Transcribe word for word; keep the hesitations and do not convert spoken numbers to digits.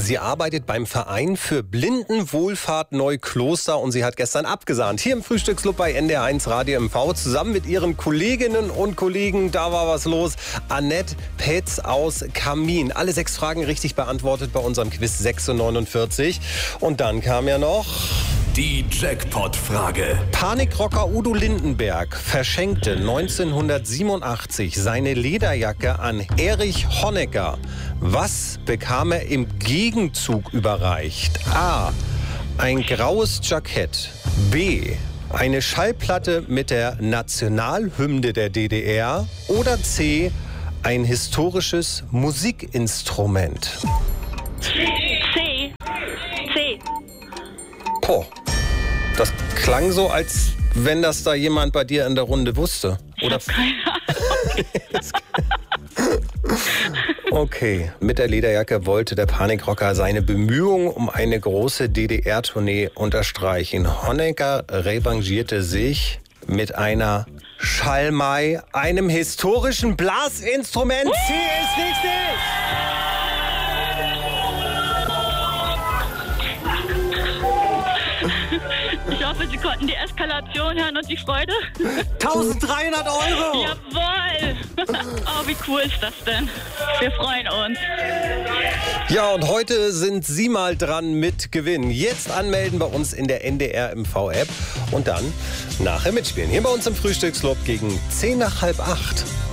Sie arbeitet beim Verein für Blindenwohlfahrt Neukloster und sie hat gestern abgesahnt. Hier im Frühstücksclub bei N D R eins Radio M V zusammen mit ihren Kolleginnen und Kollegen. Da war was los. Annette Petz aus Kamin. Alle sechs Fragen richtig beantwortet bei unserem Quiz sechs Uhr neunundvierzig. Und dann kam ja noch... die Jackpot-Frage. Panikrocker Udo Lindenberg verschenkte neunzehnhundertsiebenundachtzig seine Lederjacke an Erich Honecker. Was bekam er im Gegenzug überreicht? A. Ein graues Jackett. B. Eine Schallplatte mit der Nationalhymne der D D R. Oder C. Ein historisches Musikinstrument. C. C. Boah. Das klang so, als wenn das da jemand bei dir in der Runde wusste. Oder? Ich hab keine Ahnung. Okay, mit der Lederjacke wollte der Panikrocker seine Bemühungen um eine große D D R-Tournee unterstreichen. Honecker revanchierte sich mit einer Schalmei, einem historischen Blasinstrument. C ist richtig! Ich hoffe, Sie konnten die Eskalation hören und die Freude. dreizehnhundert Euro! Jawohl! Oh, wie cool ist das denn? Wir freuen uns. Ja, und heute sind Sie mal dran mit Gewinn. Jetzt anmelden bei uns in der N D R M V-App und dann nachher mitspielen. Hier bei uns im Frühstücksclub gegen zehn nach halb acht.